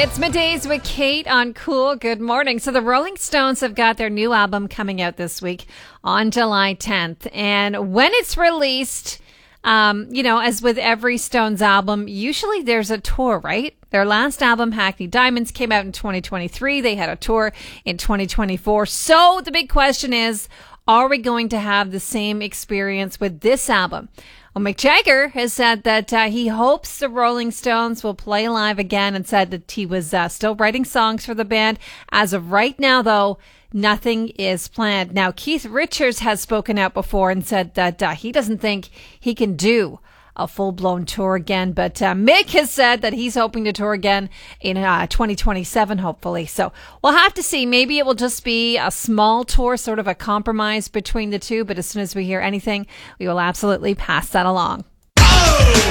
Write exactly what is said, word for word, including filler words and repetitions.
It's Middays with Kate on Cool. Good morning. So the Rolling Stones have got their new album coming out this week on July tenth. And when it's released, um, you know, as with every Stones album, usually there's a tour, right? Their last album, Hackney Diamonds, came out in twenty twenty-three. They had a tour in twenty twenty-four. So the big question is, are we going to have the same experience with this album? Well, Mick Jagger has said that uh, he hopes the Rolling Stones will play live again and said that he was uh, still writing songs for the band. As of right now, though, nothing is planned. Now, Keith Richards has spoken out before and said that uh, he doesn't think he can do a full-blown tour again. But uh, Mick has said that he's hoping to tour again in uh, twenty twenty-seven, hopefully. So we'll have to see. Maybe it will just be a small tour, sort of a compromise between the two. But as soon as we hear anything, we will absolutely pass that along.